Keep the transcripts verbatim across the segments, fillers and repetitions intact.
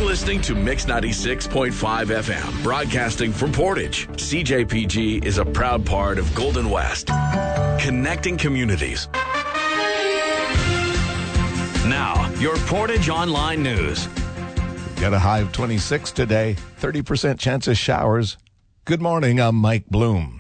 listening to Mix ninety-six point five F M, broadcasting from Portage. C J P G is a proud part of Golden West, connecting communities. Now, your Portage Online News. We've got a high of twenty-six today, thirty percent chance of showers. Good morning, I'm Mike Bloom.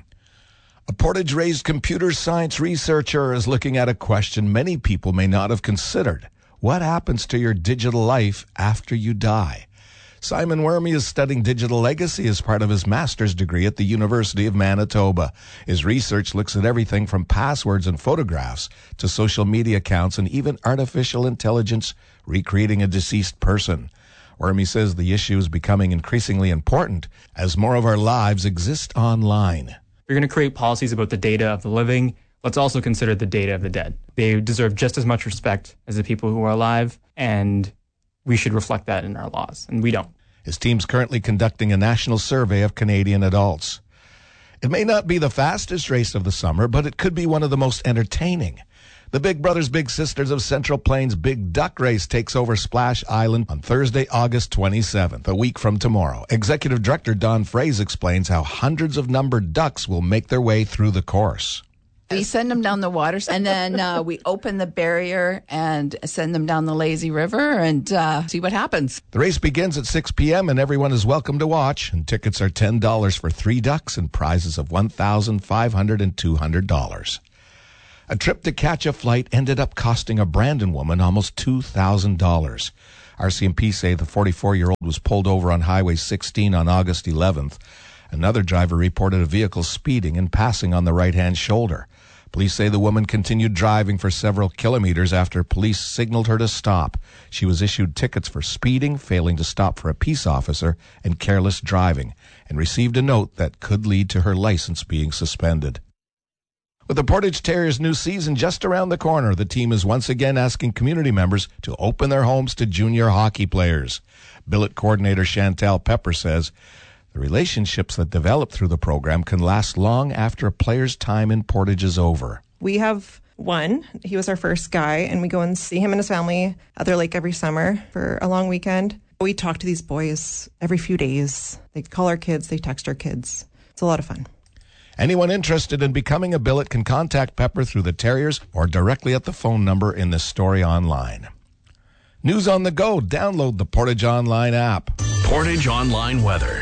A Portage-raised computer science researcher is looking at a question many people may not have considered. What happens to your digital life after you die? Simon Wormy is studying digital legacy as part of his master's degree at the University of Manitoba. His research looks at everything from passwords and photographs to social media accounts and even artificial intelligence recreating a deceased person. Wormy says the issue is becoming increasingly important as more of our lives exist online. If you're going to create policies about the data of the living, let's also consider the data of the dead. They deserve just as much respect as the people who are alive, and we should reflect that in our laws, and we don't. His team's currently conducting a national survey of Canadian adults. It may not be the fastest race of the summer, but it could be one of the most entertaining. The Big Brothers Big Sisters of Central Plains Big Duck Race takes over Splash Island on Thursday, August twenty-seventh, a week from tomorrow. Executive Director Don Fraze explains how hundreds of numbered ducks will make their way through the course. We send them down the waters, and then uh, we open the barrier and send them down the lazy river and uh, see what happens. The race begins at six p.m., and everyone is welcome to watch. And tickets are ten dollars for three ducks and prizes of one thousand five hundred dollars and two hundred dollars. A trip to catch a flight ended up costing a Brandon woman almost two thousand dollars. R C M P say the forty-four-year-old was pulled over on Highway sixteen on August eleventh. Another driver reported a vehicle speeding and passing on the right-hand shoulder. Police say the woman continued driving for several kilometers after police signaled her to stop. She was issued tickets for speeding, failing to stop for a peace officer, and careless driving, and received a note that could lead to her license being suspended. With the Portage Terriers' new season just around the corner, the team is once again asking community members to open their homes to junior hockey players. Billet coordinator Chantal Pepper says the relationships that develop through the program can last long after a player's time in Portage is over. We have one. He was our first guy, and we go and see him and his family at their lake every summer for a long weekend. We talk to these boys every few days. They call our kids, they text our kids. It's a lot of fun. Anyone interested in becoming a billet can contact Pepper through the Terriers or directly at the phone number in this story online. News on the go. Download the Portage Online app. Portage Online weather.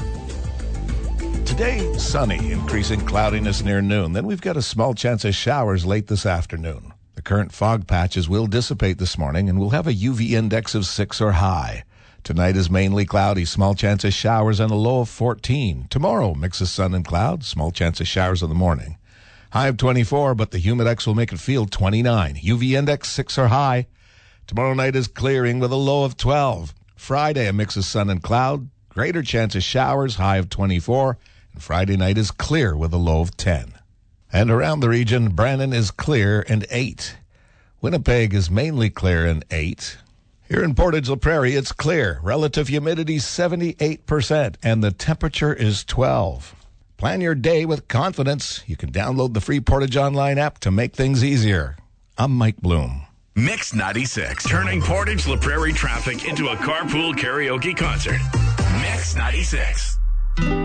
Today, sunny, increasing cloudiness near noon. Then we've got a small chance of showers late this afternoon. The current fog patches will dissipate this morning, and we'll have a U V index of six or high. Tonight is mainly cloudy, small chance of showers, and a low of fourteen. Tomorrow, mix of sun and clouds, small chance of showers in the morning. High of twenty-four, but the humidex will make it feel twenty-nine. U V index six or high. Tomorrow night is clearing with a low of twelve. Friday, a mix of sun and cloud, greater chance of showers, high of twenty-four. And Friday night is clear with a low of ten. And around the region, Brandon is clear and eight. Winnipeg is mainly clear and eight. Here in Portage La Prairie, it's clear. Relative humidity seventy-eight percent, and the temperature is twelve. Plan your day with confidence. You can download the free Portage Online app to make things easier. I'm Mike Bloom. Mix ninety-six, turning Portage La Prairie traffic into a carpool karaoke concert. Mix ninety-six.